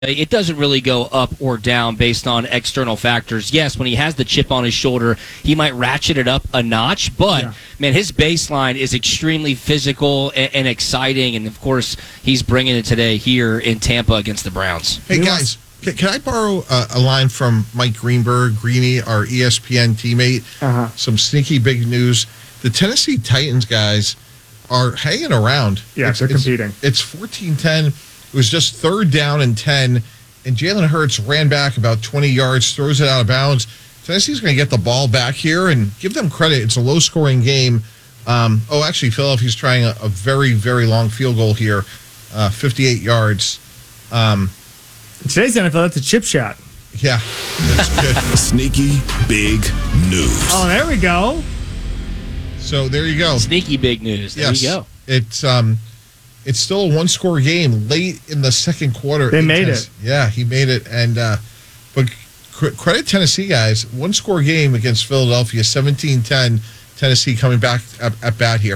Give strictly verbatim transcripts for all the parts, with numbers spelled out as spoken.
it doesn't really go up or down based on external factors. Yes, when he has the chip on his shoulder, he might ratchet it up a notch, but, yeah. man, his baseline is extremely physical and, and exciting, and, of course, he's bringing it today here in Tampa against the Browns. Hey, guys, can, can I borrow a, a line from Mike Greenberg, Greeny, our E S P N teammate? Uh-huh. Some sneaky big news. The Tennessee Titans guys are hanging around. Yeah, it's, they're it's, competing. It's fourteen ten. It was just third down and ten, and Jalen Hurts ran back about twenty yards, throws it out of bounds. Tennessee's going to get the ball back here, and give them credit. It's a low-scoring game. Um, oh, actually, Philadelphia's trying a, a very, very long field goal here, uh, fifty-eight yards. Um, In today's N F L, that's a chip shot. Yeah, that's good. Sneaky big news. Oh, there we go. So there you go. Sneaky big news. There yes. you go. It's um, it's still a one-score game late in the second quarter. They made Tennessee. it. Yeah, he made it. And uh, but cr- credit Tennessee guys. One-score game against Philadelphia, seventeen ten. Tennessee coming back at, at bat here.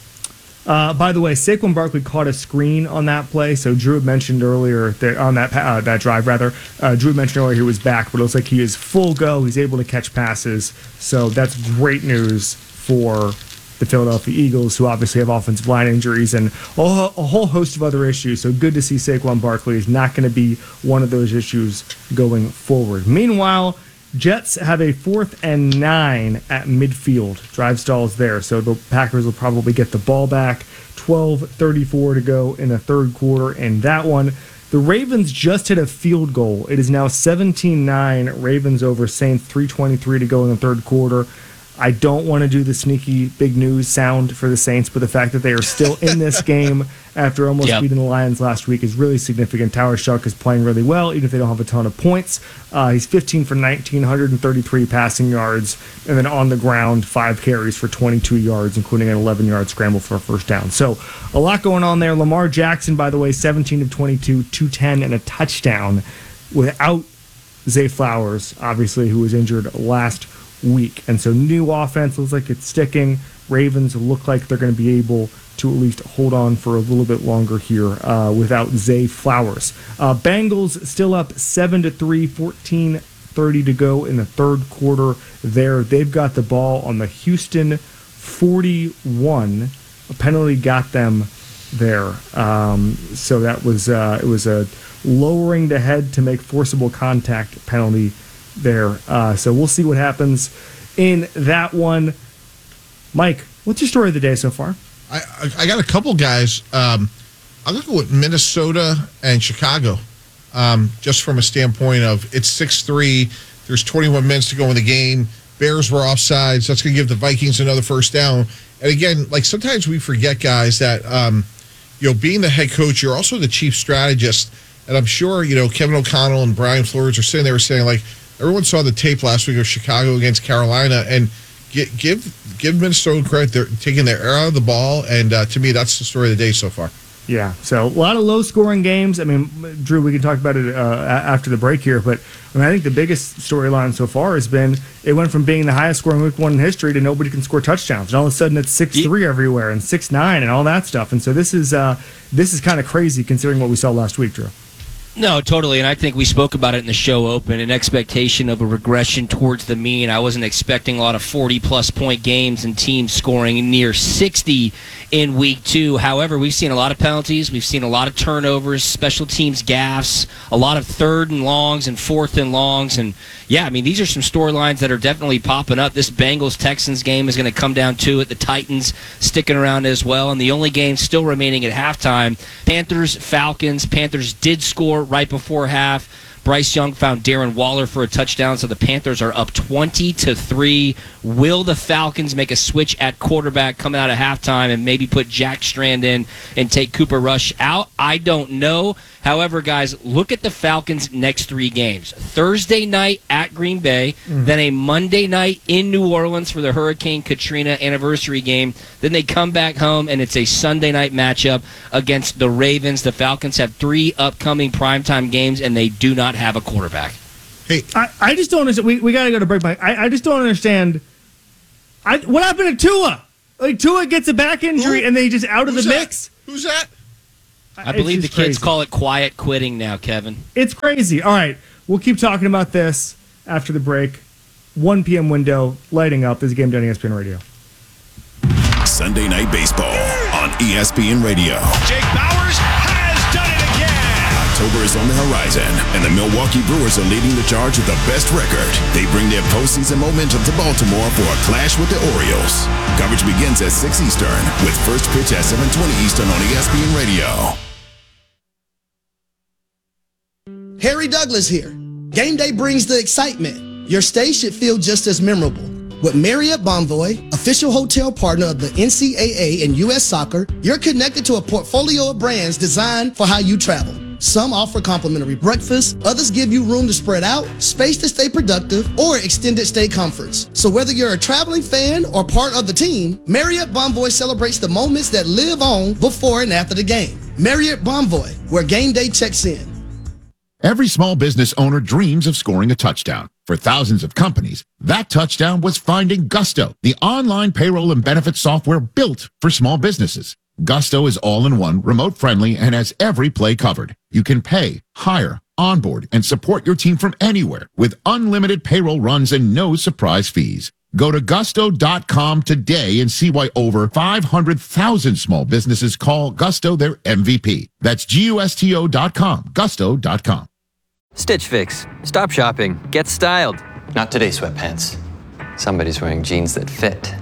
Uh, by the way, Saquon Barkley caught a screen on that play. So Drew had mentioned earlier that on that uh, that drive, rather, uh, Drew mentioned earlier he was back, but it looks like he is full go. He's able to catch passes. So that's great news for the Philadelphia Eagles, who obviously have offensive line injuries and a whole host of other issues. So good to see Saquon Barkley is not going to be one of those issues going forward. Meanwhile, Jets have a fourth and nine at midfield. Drive stalls there, so the Packers will probably get the ball back. twelve thirty-four to go in the third quarter, and that one, the Ravens just hit a field goal. It is now seventeen nine, Ravens over Saints, three twenty-three to go in the third quarter. I don't want to do the sneaky big news sound for the Saints, but the fact that they are still in this game after almost yep. beating the Lions last week is really significant. Tyler Shuck is playing really well, even if they don't have a ton of points. Uh, he's fifteen for nineteen, one thirty-three passing yards, and then on the ground, five carries for twenty-two yards, including an eleven-yard scramble for a first down. So a lot going on there. Lamar Jackson, by the way, seventeen of twenty-two, two ten, and a touchdown without Zay Flowers, obviously, who was injured last week. And so new offense looks like it's sticking. Ravens look like they're going to be able to at least hold on for a little bit longer here uh, without Zay Flowers. Uh, Bengals still up seven to three, fourteen thirty to go in the third quarter there. They've got the ball on the Houston forty-one. A penalty got them there. Um, so that was uh, it was a lowering the head to make forcible contact penalty there. Uh, so we'll see what happens in that one. Mike, what's your story of the day so far? I I, I got a couple guys. Um, I'll go with Minnesota and Chicago, um, just from a standpoint of it's six three. There's twenty-one minutes to go in the game. Bears were offsides. That's going to give the Vikings another first down. And again, like sometimes we forget, guys, that um, you know, being the head coach, you're also the chief strategist. And I'm sure, you know, Kevin O'Connell and Brian Flores are sitting there saying, like, everyone saw the tape last week of Chicago against Carolina, and give give, give Minnesota credit. They're taking their air out of the ball, and uh, to me, that's the story of the day so far. Yeah, so a lot of low-scoring games. I mean, Drew, we can talk about it uh, after the break here, but I mean, I think the biggest storyline so far has been it went from being the highest-scoring week one in history to nobody can score touchdowns, and all of a sudden it's six three everywhere and six nine and all that stuff. And so this is uh, this is kind of crazy considering what we saw last week, Drew. No, totally, and I think we spoke about it in the show open, an expectation of a regression towards the mean. I wasn't expecting a lot of forty-plus point games and teams scoring near sixty in week two. However, we've seen a lot of penalties. We've seen a lot of turnovers, special teams gaffes, a lot of third and longs and fourth and longs. And, yeah, I mean, these are some storylines that are definitely popping up. This Bengals-Texans game is going to come down to it. The Titans sticking around as well. And the only game still remaining at halftime, Panthers-Falcons. Panthers did score right before half. Bryce Young found Darren Waller for a touchdown, so the Panthers are up twenty to three. Will the Falcons make a switch at quarterback coming out of halftime and maybe put Jack Strand in and take Cooper Rush out? I don't know. However, guys, look at the Falcons' next three games. Thursday night at Green Bay, mm. then a Monday night in New Orleans for the Hurricane Katrina anniversary game. Then they come back home, and it's a Sunday night matchup against the Ravens. The Falcons have three upcoming primetime games, and they do not have a quarterback. Hey, I, I just don't understand. We, we got to go to break, Mike. I, I just don't understand. I, what happened to Tua? Like, Tua gets a back injury, Who? and they just out of Who's the that? mix? Who's that? I believe the just kids crazy. call it quiet quitting now, Kevin. It's crazy. All right, we'll keep talking about this after the break. one p.m. window, lighting up. This is Game Day on E S P N Radio. Sunday Night Baseball on E S P N Radio. Jake Bauers has done it again. October is on the horizon, and the Milwaukee Brewers are leading the charge with the best record. They bring their postseason momentum to Baltimore for a clash with the Orioles. Coverage begins at six Eastern, with first pitch at seven twenty Eastern on E S P N Radio. Harry Douglas here. Game day brings the excitement. Your stay should feel just as memorable. With Marriott Bonvoy, official hotel partner of the N C double A and U S Soccer, you're connected to a portfolio of brands designed for how you travel. Some offer complimentary breakfast, others give you room to spread out, space to stay productive, or extended stay comforts. So whether you're a traveling fan or part of the team, Marriott Bonvoy celebrates the moments that live on before and after the game. Marriott Bonvoy, where game day checks in. Every small business owner dreams of scoring a touchdown. For thousands of companies, that touchdown was finding Gusto, the online payroll and benefits software built for small businesses. Gusto is all-in-one, remote-friendly, and has every play covered. You can pay, hire, onboard, and support your team from anywhere with unlimited payroll runs and no surprise fees. Go to gusto dot com today and see why over five hundred thousand small businesses call Gusto their M V P. That's G U S T O dot com, gusto dot com. Stitch Fix. Stop shopping. Get styled. Not today, sweatpants. Somebody's wearing jeans that fit.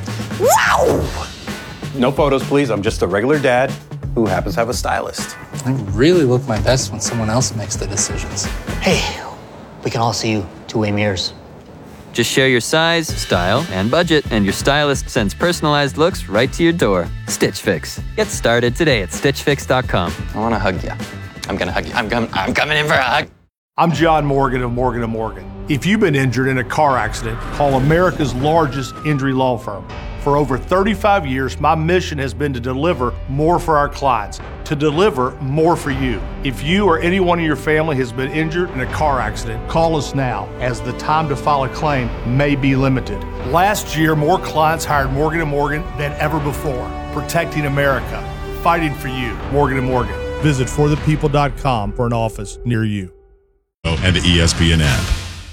Wow! No photos, please. I'm just a regular dad who happens to have a stylist. I really look my best when someone else makes the decisions. Hey, we can all see you two-way mirrors. Just share your size, style, and budget, and your stylist sends personalized looks right to your door. Stitch Fix. Get started today at stitch fix dot com. I want to hug you. I'm going to hug you. I'm, com- I'm coming in for a hug. I'm John Morgan of Morgan and Morgan. If you've been injured in a car accident, call America's largest injury law firm. For over thirty-five years, my mission has been to deliver more for our clients, to deliver more for you. If you or anyone in your family has been injured in a car accident, call us now, as the time to file a claim may be limited. Last year, more clients hired Morgan and Morgan than ever before, protecting America, fighting for you. Morgan and Morgan. Visit for the people dot com for an office near you. And the E S P N app.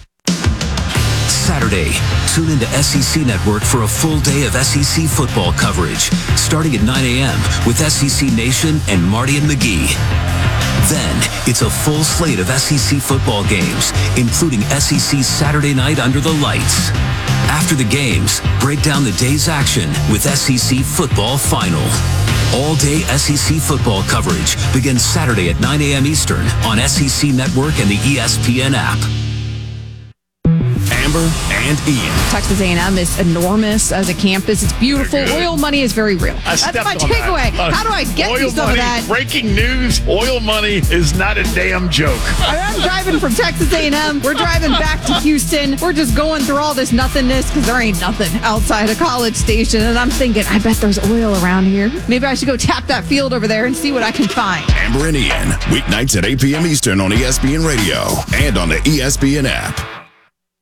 Saturday, tune into S E C Network for a full day of S E C football coverage, starting at nine a.m. with S E C Nation and Marty and McGee. Then, it's a full slate of S E C football games, including S E C Saturday Night Under the Lights. After the games, break down the day's action with S E C Football Final. All-day S E C football coverage begins Saturday at nine a.m. Eastern on S E C Network and the E S P N app. Amber and Ian. Texas A and M is enormous as a campus. It's beautiful. Oil money is very real. I That's my takeaway. Uh, How do I get oil you some money, of that? Breaking news, oil money is not a damn joke. I'm driving from Texas A and M. We're driving back to Houston. We're just going through all this nothingness because there ain't nothing outside a College Station. And I'm thinking, I bet there's oil around here. Maybe I should go tap that field over there and see what I can find. Amber and Ian, weeknights at eight p.m. Eastern on E S P N Radio and on the E S P N app.